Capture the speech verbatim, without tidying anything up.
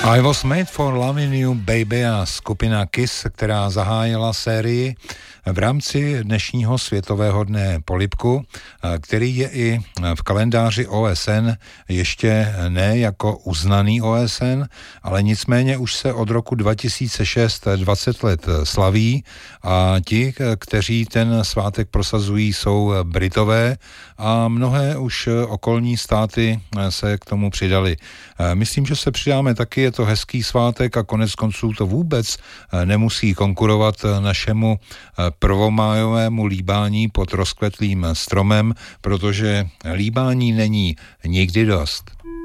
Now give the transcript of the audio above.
I was made for loving you, baby, a skupina Kiss, která zahájila sérii v rámci dnešního Světového dne polibku, který je i v kalendáři O S N ještě ne jako uznaný O S N, ale nicméně už se od roku dva tisíce šest dvacet let slaví a ti, kteří ten svátek prosazují, jsou Britové a mnohé už okolní státy se k tomu přidali. Myslím, že se přidáme taky, je to hezký svátek a konec konců to vůbec nemusí konkurovat našemu prvomájovému líbání pod rozkvetlým stromem, protože líbání není nikdy dost.